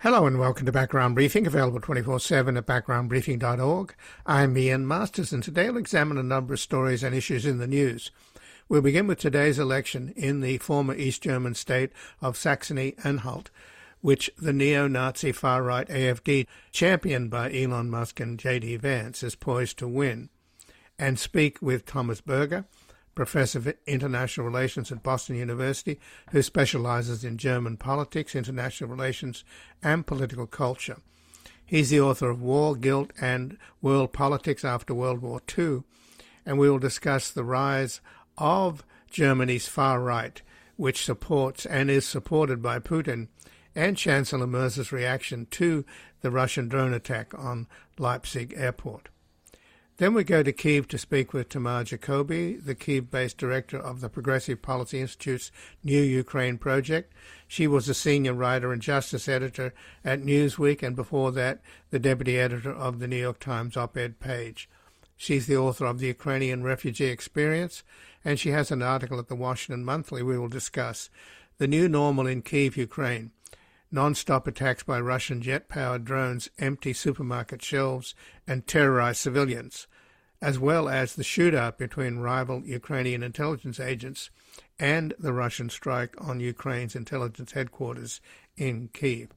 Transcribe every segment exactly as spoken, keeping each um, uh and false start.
Hello and welcome to Background Briefing, available twenty-four seven at background briefing dot org. I'm Ian Masters, and today I'll examine a number of stories and issues in the news. We'll begin with today's election in the former East German state of Saxony-Anhalt, which the neo-Nazi far-right A F D, championed by Elon Musk and J D Vance, is poised to win, and speak with Thomas Berger, Professor of International Relations at Boston University, who specializes in German politics, international relations, and political culture. He's the author of War, Guilt, and World Politics After World War Two, and we will discuss the rise of Germany's far right, which supports and is supported by Putin, and Chancellor Merz's reaction to the Russian drone attack on Leipzig airport. Then we go to Kyiv to speak with Tamar Jacoby, the Kyiv-based director of the Progressive Policy Institute's New Ukraine Project. She was a senior writer and justice editor at Newsweek, and before that, the deputy editor of the New York Times op-ed page. She's the author of The Ukrainian Refugee Experience, and she has an article at the Washington Monthly we will discuss. The New Normal in Kyiv, Ukraine. Non-stop attacks by Russian jet-powered drones empty supermarket shelves and terrorize civilians, as well as the shootout between rival Ukrainian intelligence agents and the Russian strike on Ukraine's intelligence headquarters in Kyiv.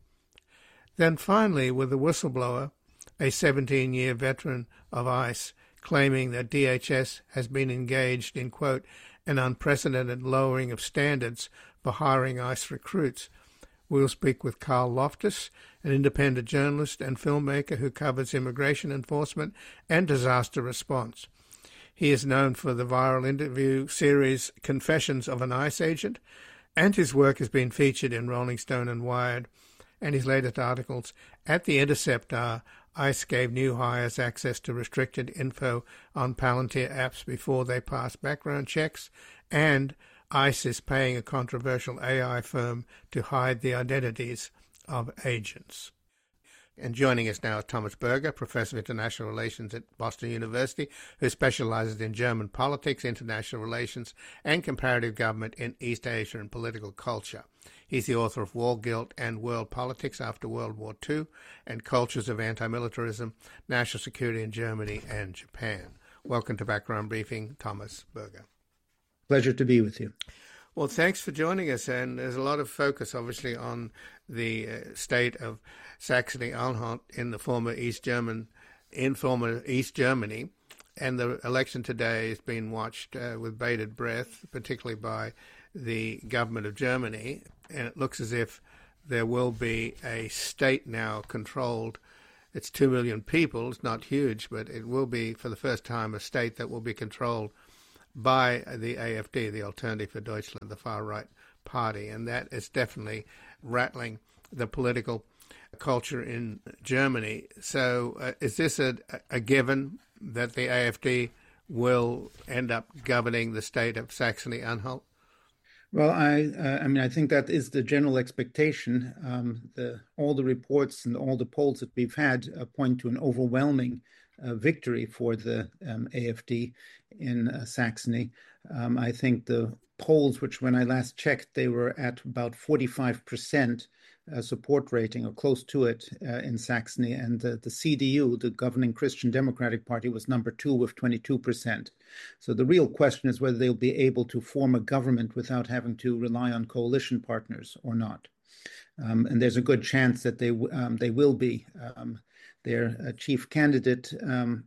Then finally, with the whistleblower, a seventeen-year veteran of ICE, claiming that D H S has been engaged in, quote, an unprecedented lowering of standards for hiring ICE recruits. We'll speak with Carl Loftus, an independent journalist and filmmaker who covers immigration enforcement and disaster response. He is known for the viral interview series Confessions of an ICE Agent, and his work has been featured in Rolling Stone and Wired, and his latest articles at The Intercept are ICE gave new hires access to restricted info on Palantir apps before they pass background checks, and ICE is paying a controversial A I firm to hide the identities of agents. And joining us now is Thomas Berger, Professor of International Relations at Boston University, who specializes in German politics, international relations, and comparative government in East Asia and political culture. He's the author of War, Guilt, and World Politics After World War Two, and Cultures of Anti-Militarism, National Security in Germany and Japan. Welcome to Background Briefing, Thomas Berger. Pleasure to be with you. Well, thanks for joining us. And there's a lot of focus, obviously, on the uh, state of Saxony-Anhalt in the former East German, in former East Germany. And the election today is being watched uh, with bated breath, particularly by the government of Germany. And it looks as if there will be a state now controlled. It's two million people. It's not huge, but it will be, for the first time, a state that will be controlled by the A F D, the Alternative for Deutschland, the far-right party, and that is definitely rattling the political culture in Germany. So uh, is this a, a given that the A F D will end up governing the state of Saxony-Anhalt? Well, I uh, I mean, I think that is the general expectation. Um, the, all the reports and all the polls that we've had uh, point to an overwhelming uh, victory for the um, A F D in uh, Saxony. Um, I think the polls, which when I last checked, they were at about forty-five percent uh, support rating or close to it uh, in Saxony. And uh, the C D U, the governing Christian Democratic Party, was number two with twenty-two percent. So the real question is whether they'll be able to form a government without having to rely on coalition partners or not. Um, and there's a good chance that they um, they will be. Um, their uh, chief candidate, um,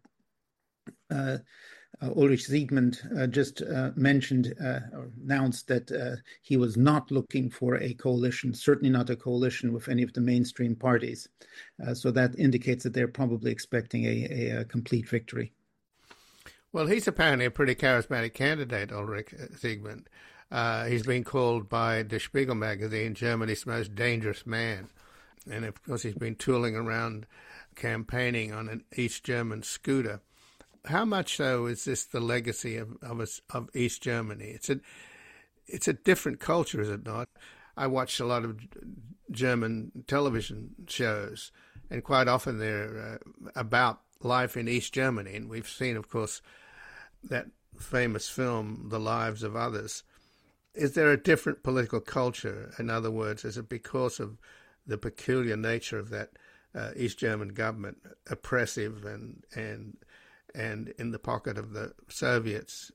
uh, Uh, Ulrich Siegmund uh, just uh, mentioned uh, or announced that uh, he was not looking for a coalition, certainly not a coalition with any of the mainstream parties. Uh, so that indicates that they're probably expecting a, a, a complete victory. Well, he's apparently a pretty charismatic candidate, Ulrich Siegmund. Uh, he's been called by Der Spiegel magazine Germany's most dangerous man. And of course, he's been tooling around campaigning on an East German scooter. How much so is this the legacy of of, of East Germany? It's a it's a different culture, is it not? I watch a lot of German television shows, and quite often they're uh, about life in East Germany. And we've seen, of course, that famous film, The Lives of Others. Is there a different political culture? In other words, is it because of the peculiar nature of that uh, East German government, oppressive and and and in the pocket of the Soviets.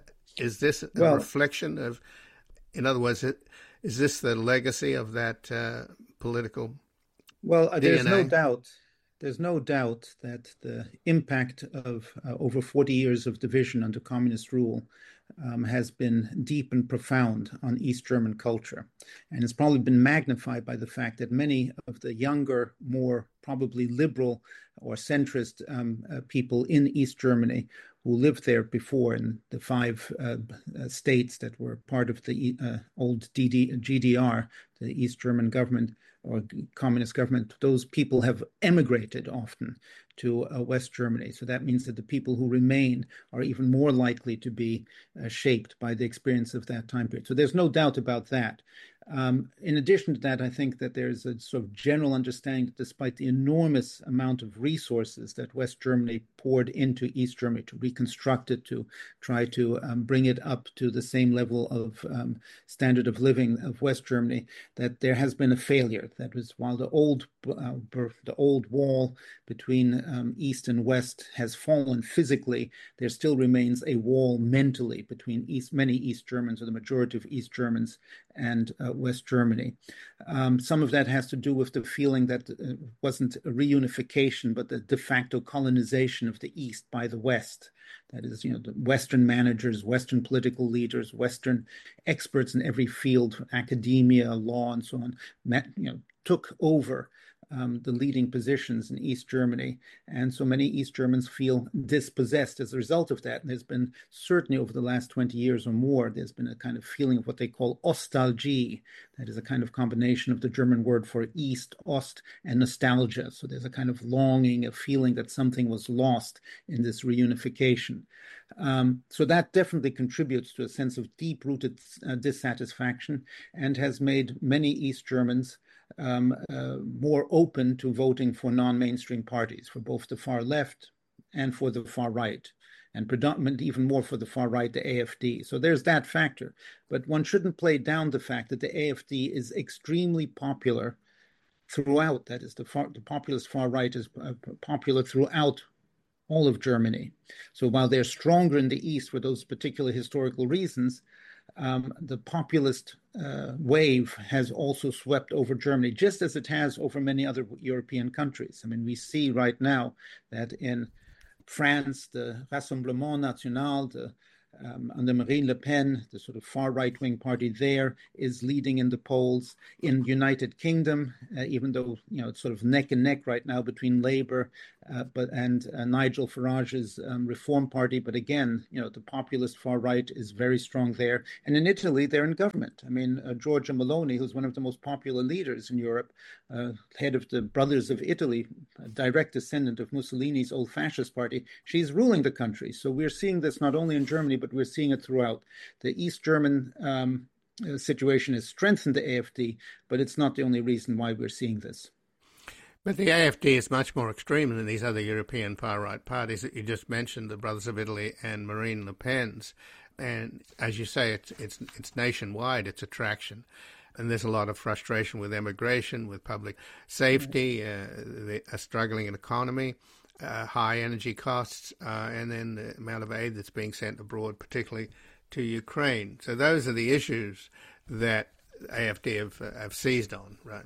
Is this a well, reflection of, in other words, it, is this the legacy of that uh, political Well, uh, there's D N A? no doubt. There's no doubt that the impact of uh, over forty years of division under communist rule um, has been deep and profound on East German culture. And it's probably been magnified by the fact that many of the younger, more probably liberal or centrist um, uh, people in East Germany who lived there before in the five uh, uh, states that were part of the uh, old D D- G D R, the East German government, or communist government, those people have emigrated often to uh, West Germany. So that means that the people who remain are even more likely to be uh, shaped by the experience of that time period. So there's no doubt about that. Um, in addition to that, I think that there's a sort of general understanding that despite the enormous amount of resources that West Germany poured into East Germany to reconstruct it, to try to um, bring it up to the same level of um, standard of living of West Germany, that there has been a failure. That was while the old uh, the old wall between um, East and West has fallen physically, there still remains a wall mentally between East, many East Germans, or the majority of East Germans, and uh, West Germany. Um, some of that has to do with the feeling that it wasn't a reunification, but the de facto colonization of the East by the West. That is, you know, the Western managers, Western political leaders, Western experts in every field, academia, law, and so on, met, you know, took over Um, the leading positions in East Germany. And so many East Germans feel dispossessed as a result of that. And there's been, certainly over the last twenty years or more, there's been a kind of feeling of what they call Ostalgie. That is a kind of combination of the German word for East, Ost, and nostalgia. So there's a kind of longing, a feeling that something was lost in this reunification. Um, so that definitely contributes to a sense of deep-rooted uh, dissatisfaction, and has made many East Germans Um, uh, more open to voting for non-mainstream parties, for both the far left and for the far right, and predominantly even more for the far right, the A F D. So there's that factor. But one shouldn't play down the fact that the A F D is extremely popular throughout. That is, the, far, the populist far right is uh, popular throughout all of Germany. So while they're stronger in the East for those particular historical reasons, Um, the populist uh, wave has also swept over Germany, just as it has over many other European countries. I mean, we see right now that in France, the Rassemblement National, the, um, under Marine Le Pen, the sort of far right-wing party there, is leading in the polls. In United Kingdom, uh, even though, you know, it's sort of neck and neck right now between Labour uh, but and uh, Nigel Farage's um, Reform Party, but again, you know, the populist far right is very strong there. And in Italy, they're in government. I mean, uh, Giorgia Meloni, who's one of the most popular leaders in Europe, uh, head of the Brothers of Italy, a direct descendant of Mussolini's old fascist party, she's ruling the country. So we're seeing this not only in Germany, but we're seeing it throughout. The East German um, uh, situation has strengthened the A F D, but it's not the only reason why we're seeing this. But the A F D is much more extreme than these other European far-right parties that you just mentioned, the Brothers of Italy and Marine Le Pen's. And as you say, it's it's it's nationwide, its attraction. And there's a lot of frustration with immigration, with public safety, uh, the, a struggling economy, uh, high energy costs, uh, and then the amount of aid that's being sent abroad, particularly to Ukraine. So those are the issues that A F D have, uh, have seized on, right?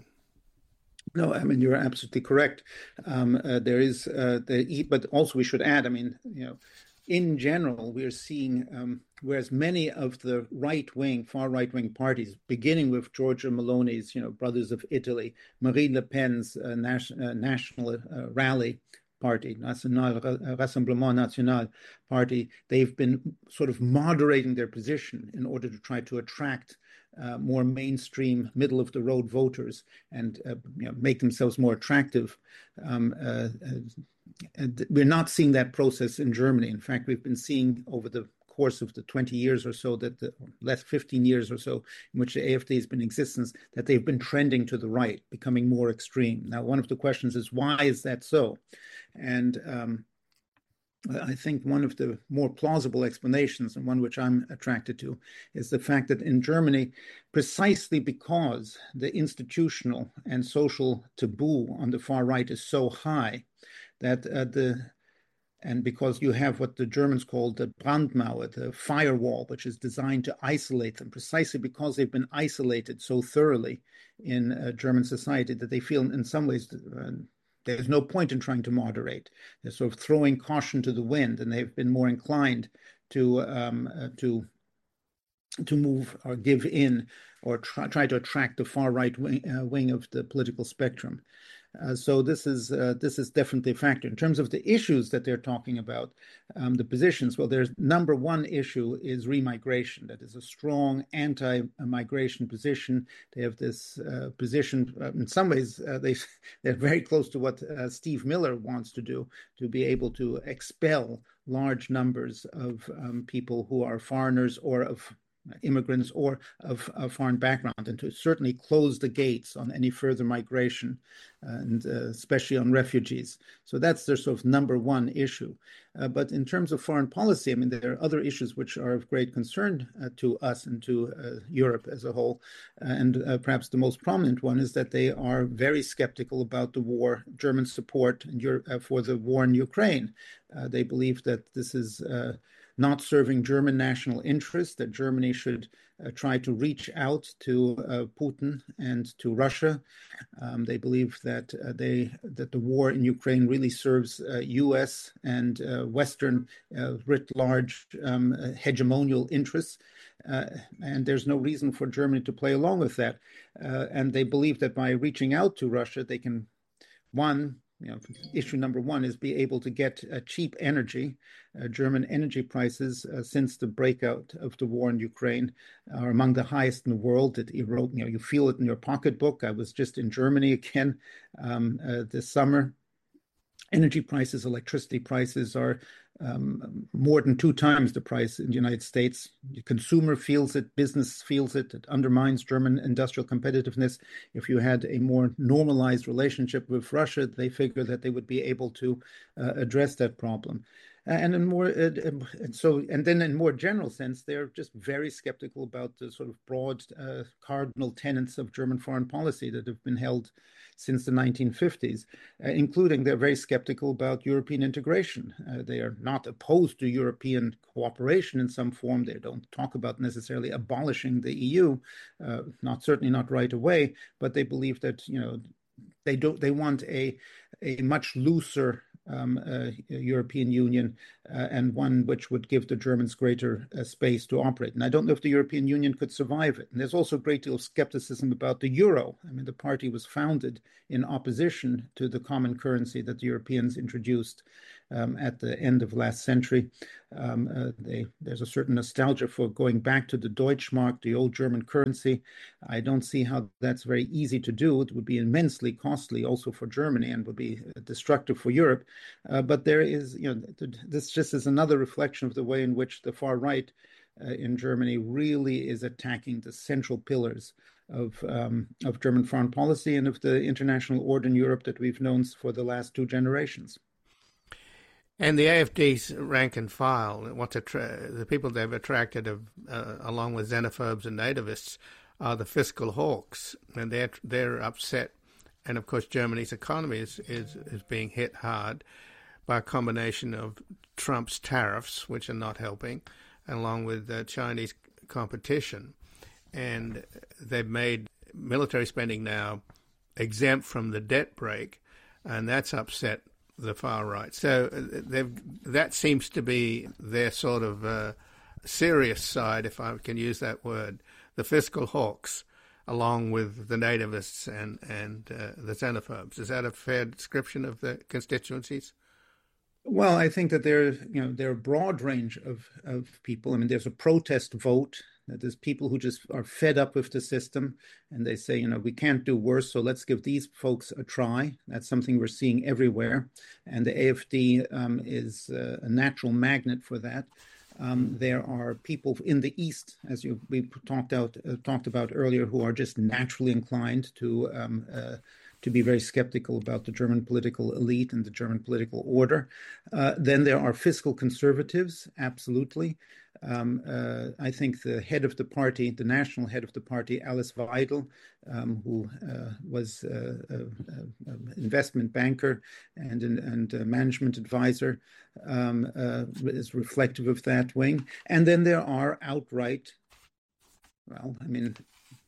No, I mean, you're absolutely correct. Um, uh, there is uh, the, but also we should add, I mean, you know, in general, we are seeing, um, whereas many of the right-wing, far right-wing parties, beginning with Giorgia Meloni's, you know, Brothers of Italy, Marine Le Pen's uh, nas- uh, National uh, Rally Party, National Rassemblement National Party, they've been sort of moderating their position in order to try to attract Uh, more mainstream, middle-of-the-road voters, and uh, you know, make themselves more attractive. Um, uh, uh, we're not seeing that process in Germany. In fact, we've been seeing over the course of the twenty years or so, that the last fifteen years or so, in which the A F D has been in existence, that they've been trending to the right, becoming more extreme. Now, one of the questions is, why is that so? And um, I think one of the more plausible explanations, and one which I'm attracted to, is the fact that in Germany, precisely because the institutional and social taboo on the far right is so high, that uh, the and because you have what the Germans call the Brandmauer, the firewall, which is designed to isolate them, precisely because they've been isolated so thoroughly in uh, German society that they feel in some ways uh, there's no point in trying to moderate. They're sort of throwing caution to the wind, and they've been more inclined to um, uh, to to move or give in or try, try to attract the far right wing, uh, wing of the political spectrum. Uh, so this is uh, this is definitely a factor. In terms of the issues that they're talking about, um, the positions, well, there's number one issue is remigration. That is a strong anti-migration position. They have this uh, position, uh, in some ways, uh, they, they're very close to what uh, Steve Miller wants to do, to be able to expel large numbers of um, people who are foreigners or of immigrants or of, of foreign background, and to certainly close the gates on any further migration, and uh, especially on refugees. So that's their sort of number one issue. Uh, but in terms of foreign policy, I mean, there are other issues which are of great concern uh, to us and to uh, Europe as a whole. Uh, and uh, perhaps the most prominent one is that they are very skeptical about the war, German support in Europe, uh, for the war in Ukraine. Uh, they believe that this is uh, not serving German national interests, that Germany should uh, try to reach out to uh, Putin and to Russia. Um, they believe that uh, they that the war in Ukraine really serves uh, U S and uh, Western uh, writ large um, uh, hegemonial interests. Uh, and there's no reason for Germany to play along with that. Uh, and they believe that by reaching out to Russia, they can, one, You know, issue number one is be able to get uh, cheap energy. Uh, German energy prices uh, since the breakout of the war in Ukraine are among the highest in the world. It erode, you know, you feel it in your pocketbook. I was just in Germany again um, uh, this summer. Energy prices, electricity prices are um, more than two times the price in the United States. The consumer feels it, business feels it. It undermines German industrial competitiveness. If you had a more normalized relationship with Russia, they figure that they would be able to uh, address that problem. And in more, uh, and so, and then in more general sense, they're just very skeptical about the sort of broad uh, cardinal tenets of German foreign policy that have been held since the nineteen fifties, uh, including they're very skeptical about European integration. Uh, they are not opposed to European cooperation in some form. They don't talk about necessarily abolishing the E U, uh, not certainly not right away, but they believe that, you know, they don't. They want a a much looser Um, uh, European Union, uh, and one which would give the Germans greater uh, space to operate. And I don't know if the European Union could survive it. And there's also a great deal of skepticism about the euro. I mean, the party was founded in opposition to the common currency that the Europeans introduced um, at the end of last century. Um, uh, they, there's a certain nostalgia for going back to the Deutschmark, the old German currency. I don't see how that's very easy to do. It would be immensely costly also for Germany and would be destructive for Europe. Uh, but there is, you know, this just is another reflection of the way in which the far right uh, in Germany really is attacking the central pillars of um, of German foreign policy and of the international order in Europe that we've known for the last two generations. And the A F D's rank and file, what attra- the people they've attracted, have, uh, along with xenophobes and nativists, are the fiscal hawks, and they're they're upset. And of course, Germany's economy is, is, is being hit hard by a combination of Trump's tariffs, which are not helping, along with uh, Chinese competition. And they've made military spending now exempt from the debt brake, and that's upset the far right. So they've, that seems to be their sort of uh, serious side, if I can use that word, the fiscal hawks, along with the nativists and, and uh, the xenophobes. Is that a fair description of the constituencies? Well, I think that there, you know, there are a broad range of, of people. I mean, there's a protest vote. There's people who just are fed up with the system, and they say, you know, we can't do worse, so let's give these folks a try. That's something we're seeing everywhere, and the A F D um, is uh, a natural magnet for that. Um, there are people in the East, as you, we talked out uh, talked about earlier, who are just naturally inclined to um, uh, to be very skeptical about the German political elite and the German political order. Uh, then there are fiscal conservatives, absolutely. Um, uh, I think the head of the party, the national head of the party, Alice Weidel, um, who uh, was uh, an investment banker and an, and a management advisor, um, uh, is reflective of that wing. And then there are outright, well, I mean,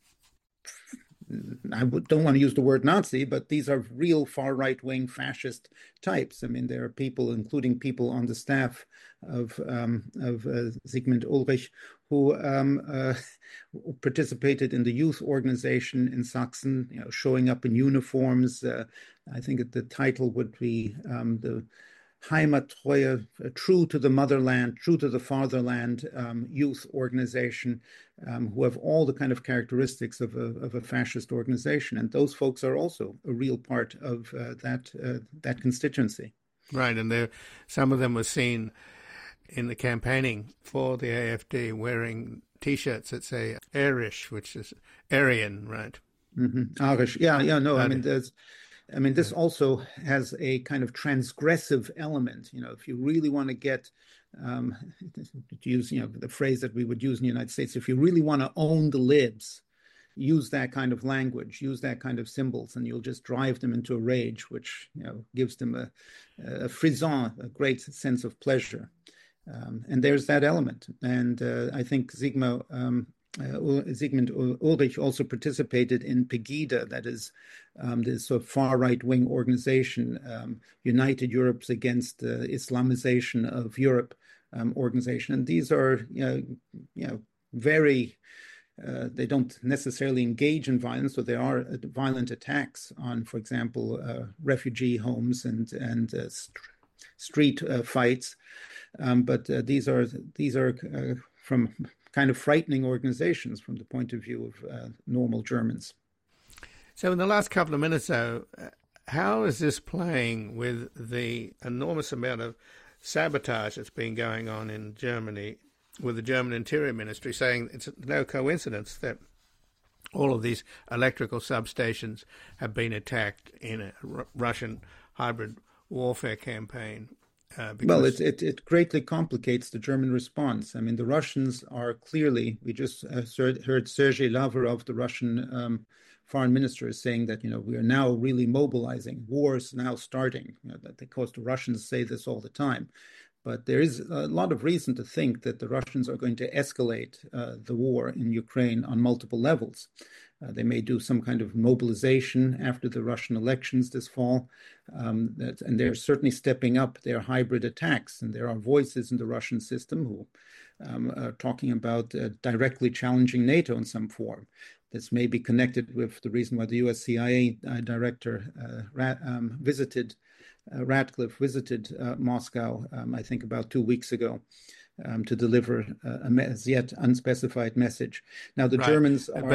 I don't want to use the word Nazi, but these are real far right-wing fascist types. I mean, there are people, including people on the staff of um, of uh, Sigmund Ulrich, who um, uh, participated in the youth organization in Sachsen, you know, showing up in uniforms. Uh, I think the title would be um, the Heimattreue, uh, true to the motherland, true to the fatherland um, youth organization, um, who have all the kind of characteristics of a, of a fascist organization. And those folks are also a real part of uh, that uh, that constituency. Right, and there, some of them were seen in the campaigning for the A F D wearing T-shirts that say Arisch, which is Aryan, right? Mm-hmm. Arisch, yeah, yeah, no, I mean, there's... I mean, this also has a kind of transgressive element. You know, if you really want to get, um, to use, you know, the phrase that we would use in the United States, if you really want to own the libs, use that kind of language, use that kind of symbols, and you'll just drive them into a rage, which, you know, gives them a, a frisson, a great sense of pleasure. Um, and there's that element. And uh, I think Sigmar, um, Uh, Sigmund Ulrich also participated in Pegida, that is um, this sort of far right-wing organization, um, United Europe's Against the Islamization of Europe um, organization. And these are, you know, you know very, uh, they don't necessarily engage in violence, so there are uh, violent attacks on, for example, uh, refugee homes and, and uh, st- street uh, fights. Um, but uh, these are, these are uh, from kind of frightening organizations from the point of view of uh, normal Germans. So in the last couple of minutes, though, how is this playing with the enormous amount of sabotage that's been going on in Germany with the German Interior Ministry saying it's no coincidence that all of these electrical substations have been attacked in a R- Russian hybrid warfare campaign? Uh, well, it, it it greatly complicates the German response. I mean, the Russians are clearly, we just uh, heard Sergei Lavrov, the Russian um, foreign minister, is saying that, you know, we are now really mobilizing. War is now starting. You know, that, of course, the Russians say this all the time. But there is a lot of reason to think that the Russians are going to escalate uh, the war in Ukraine on multiple levels. Uh, they may do some kind of mobilization after the Russian elections this fall. Um, that, and they're certainly stepping up their hybrid attacks. And there are voices in the Russian system who um, are talking about uh, directly challenging NATO in some form. This may be connected with the reason why the U S C I A uh, director uh, rat, um, visited Uh, Ratcliffe visited uh, Moscow, um, I think about two weeks ago, um, to deliver uh, a as yet unspecified message. Now, the right. Germans are...